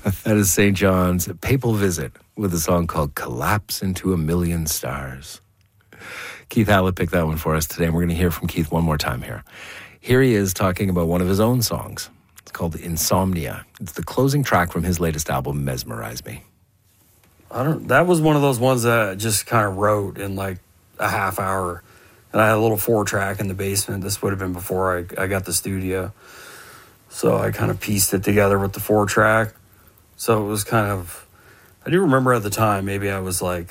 That is St. John's Papal Visit with a song called Collapse into a Million Stars. Keith Hallett picked that one for us today, and we're going to hear from Keith one more time here. Here he is talking about one of his own songs. It's called Insomnia. It's the closing track from his latest album, Mesmerize Me. That was one of those ones that I just kind of wrote in like a half hour. And I had a little 4-track in the basement. This would have been before I got the studio. So I kind of pieced it together with the 4-track. So it was kind of, I do remember at the time, maybe I was like,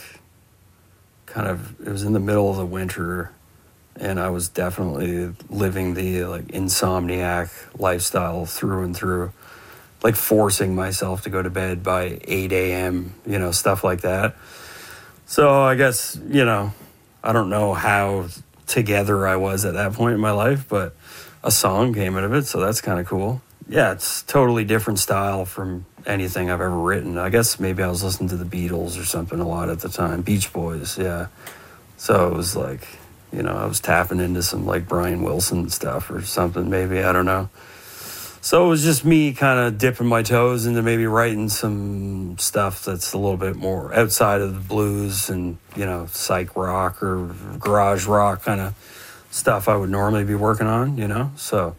it was in the middle of the winter, and I was definitely living the like insomniac lifestyle through and through, like forcing myself to go to bed by 8 a.m., stuff like that. So I guess, I don't know how together I was at that point in my life, but a song came out of it, so that's kind of cool. Yeah, it's totally different style from anything I've ever written. I guess maybe I was listening to the Beatles or something a lot at the time. Beach Boys, yeah. So it was like, I was tapping into some like Brian Wilson stuff or something, maybe, I don't know. So it was just me kind of dipping my toes into maybe writing some stuff that's a little bit more outside of the blues and, psych rock or garage rock kind of stuff I would normally be working on, So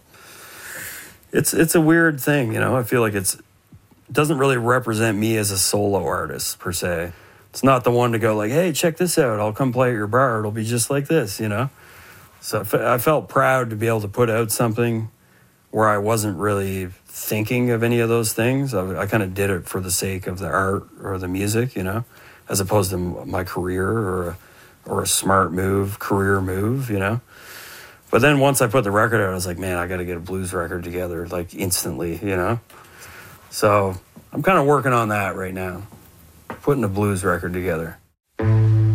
it's a weird thing, I feel like it doesn't really represent me as a solo artist per se. It's not the one to go like, hey, check this out. I'll come play at your bar. It'll be just like this, So I felt proud to be able to put out something where I wasn't really thinking of any of those things. I kind of did it for the sake of the art or the music, as opposed to my career or a smart move, career move, But then once I put the record out, I was like, man, I got to get a blues record together, like instantly, So I'm kind of working on that right now, putting a blues record together.